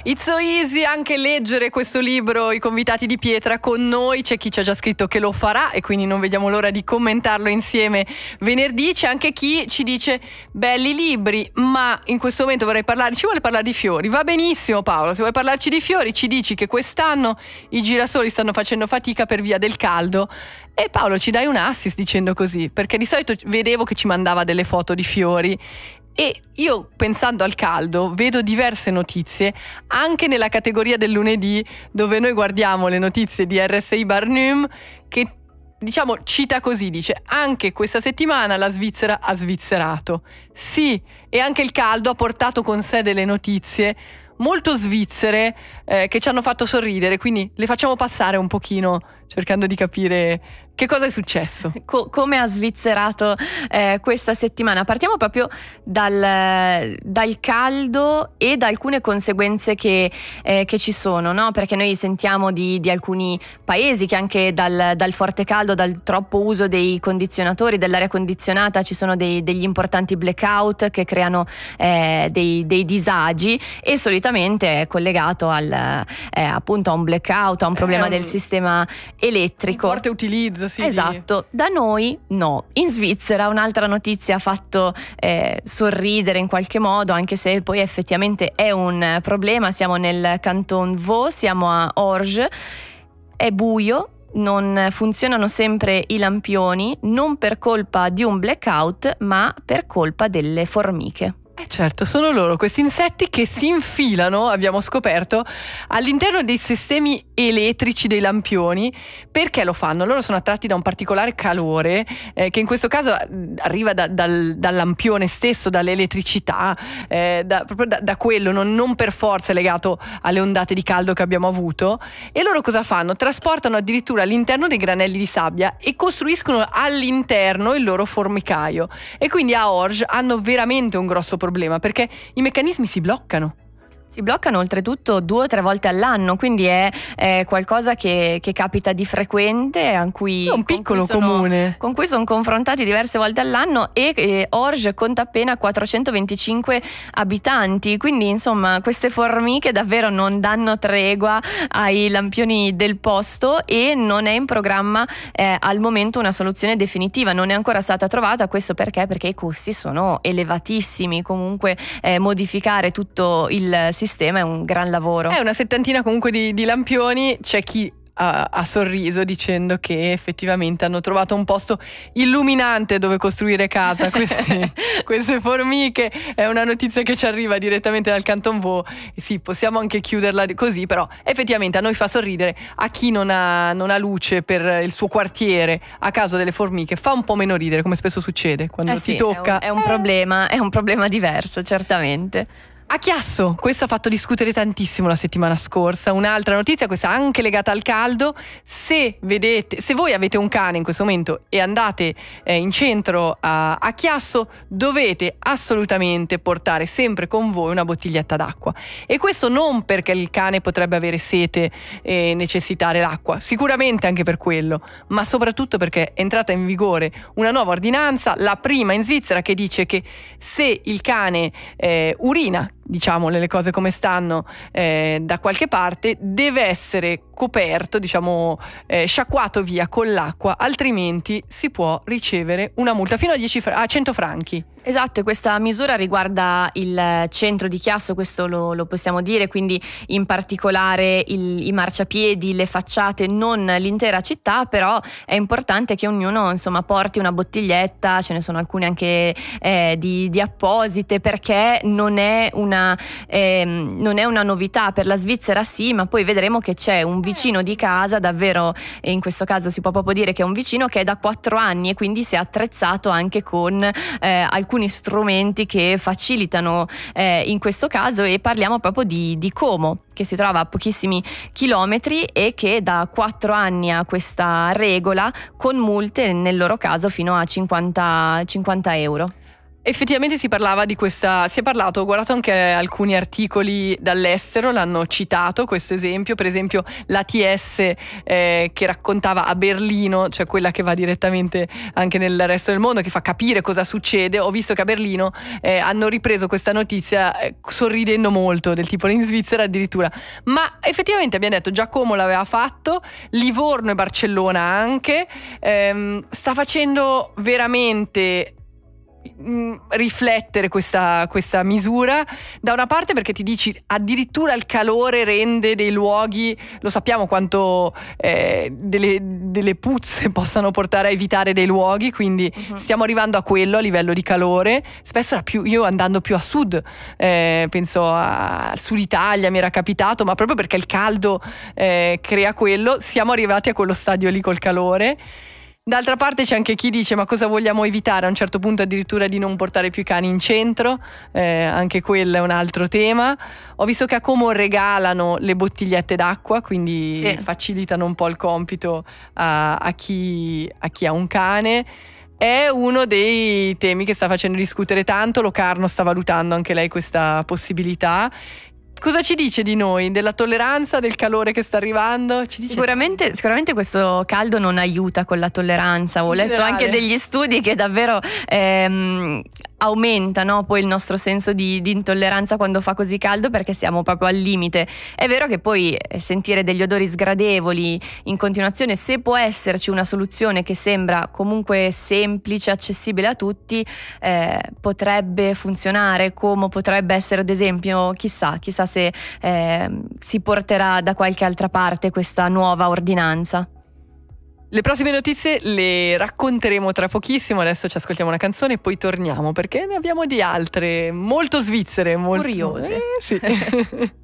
It's so easy anche leggere questo libro, I convitati di pietra, con noi. C'è chi ci ha già scritto che lo farà e quindi non vediamo l'ora di commentarlo insieme venerdì. C'è anche chi ci dice belli libri, ma in questo momento ci vuole parlare di fiori. Va benissimo Paolo, se vuoi parlarci di fiori ci dici che quest'anno i girasoli stanno facendo fatica per via del caldo. E Paolo, ci dai un assist dicendo così, perché di solito vedevo che ci mandava delle foto di fiori. E io, pensando al caldo, vedo diverse notizie anche nella categoria del lunedì, dove noi guardiamo le notizie di RSI Barnum, che cita così, dice: anche questa settimana la Svizzera ha svizzerato. Sì, e anche il caldo ha portato con sé delle notizie molto svizzere che ci hanno fatto sorridere, quindi le facciamo passare un pochino cercando di capire che cosa è successo. Come ha svizzerato questa settimana. Partiamo proprio dal caldo e da alcune conseguenze che ci sono, no? Perché noi sentiamo di alcuni paesi che anche dal forte caldo, dal troppo uso dei condizionatori, dell'aria condizionata, ci sono degli importanti blackout che creano dei disagi, e solitamente è collegato appunto a un blackout, a un problema del sistema elettrico. Un forte utilizzo. Sì, esatto, da noi no. In Svizzera un'altra notizia ha fatto sorridere in qualche modo, anche se poi effettivamente è un problema. Siamo nel Canton Vaud, siamo a Orge, è buio, non funzionano sempre i lampioni, non per colpa di un blackout ma per colpa delle formiche. Certo, sono loro, questi insetti che si infilano, abbiamo scoperto, all'interno dei sistemi elettrici dei lampioni. Perché lo fanno? Loro sono attratti da un particolare calore che in questo caso arriva dal lampione stesso, dall'elettricità, proprio da quello, non per forza è legato alle ondate di caldo che abbiamo avuto. E loro cosa fanno? Trasportano addirittura all'interno dei granelli di sabbia e costruiscono all'interno il loro formicaio. E quindi a Orge hanno veramente un grosso problema, perché i meccanismi si bloccano oltretutto 2 o 3 volte all'anno, quindi è qualcosa che capita di frequente, è un piccolo comune con cui sono confrontati diverse volte all'anno. E Orge conta appena 425 abitanti, quindi insomma queste formiche davvero non danno tregua ai lampioni del posto, e non è in programma al momento una soluzione definitiva, non è ancora stata trovata. Questo perché i costi sono elevatissimi. Comunque modificare tutto il sistema è un gran lavoro. È una settantina comunque di lampioni. C'è chi ha sorriso dicendo che effettivamente hanno trovato un posto illuminante dove costruire casa. Queste formiche è una notizia che ci arriva direttamente dal Canton Vaud. Sì, possiamo anche chiuderla così, però effettivamente a noi fa sorridere. A chi non ha luce per il suo quartiere a causa delle formiche fa un po' meno ridere, come spesso succede quando ti tocca. È un problema diverso, certamente. A Chiasso, questo ha fatto discutere tantissimo la settimana scorsa. Un'altra notizia, questa anche legata al caldo: se voi avete un cane in questo momento e andate in centro a Chiasso, dovete assolutamente portare sempre con voi una bottiglietta d'acqua. E questo non perché il cane potrebbe avere sete e necessitare l'acqua, sicuramente anche per quello, ma soprattutto perché è entrata in vigore una nuova ordinanza, la prima in Svizzera, che dice che se il cane urina, diciamole le cose come stanno, da qualche parte, deve essere coperto, sciacquato via con l'acqua, altrimenti si può ricevere una multa fino a 100 franchi. Esatto, e questa misura riguarda il centro di Chiasso, questo lo possiamo dire, quindi in particolare i marciapiedi, le facciate, non l'intera città. Però è importante che ognuno porti una bottiglietta, ce ne sono alcune anche di apposite, perché non è una novità per la Svizzera, sì, ma poi vedremo che c'è un vicino di casa, davvero, e in questo caso si può proprio dire che è un vicino che è da 4 anni e quindi si è attrezzato anche con alcuni strumenti che facilitano in questo caso. E parliamo proprio di Como, che si trova a pochissimi chilometri e che da 4 anni ha questa regola, con multe nel loro caso fino a 50 euro. Effettivamente si parlava di questa, si è parlato, ho guardato anche alcuni articoli dall'estero, l'hanno citato questo esempio, per esempio l'ATS che raccontava a Berlino, cioè quella che va direttamente anche nel resto del mondo, che fa capire cosa succede. Ho visto che a Berlino hanno ripreso questa notizia sorridendo molto, del tipo in Svizzera addirittura, ma effettivamente abbiamo detto già Como l'aveva fatto, Livorno e Barcellona anche, sta facendo veramente riflettere questa misura, da una parte perché ti dici addirittura il calore rende dei luoghi, lo sappiamo quanto delle puzze possano portare a evitare dei luoghi, quindi stiamo arrivando a quello a livello di calore. Spesso io andando più a sud, penso al sud Italia mi era capitato, ma proprio perché il caldo crea quello, siamo arrivati a quello stadio lì col calore. D'altra parte c'è anche chi dice ma cosa vogliamo evitare, a un certo punto addirittura di non portare più i cani in centro, anche quello è un altro tema. Ho visto che a Como regalano le bottigliette d'acqua, quindi facilitano un po' il compito a chi ha un cane. È uno dei temi che sta facendo discutere tanto. Locarno sta valutando anche lei questa possibilità. Cosa ci dice di noi? Della tolleranza, del calore che sta arrivando? Ci dice Sicuramente questo caldo non aiuta con la tolleranza. Ho letto anche degli studi che davvero aumentano poi il nostro senso di intolleranza quando fa così caldo, perché siamo proprio al limite. È vero che poi sentire degli odori sgradevoli in continuazione, se può esserci una soluzione che sembra comunque semplice, accessibile a tutti, potrebbe funzionare, come potrebbe essere ad esempio, chissà se si porterà da qualche altra parte questa nuova ordinanza. Le prossime notizie le racconteremo tra pochissimo, adesso ci ascoltiamo una canzone e poi torniamo perché ne abbiamo di altre molto svizzere, molto curiose. Sì.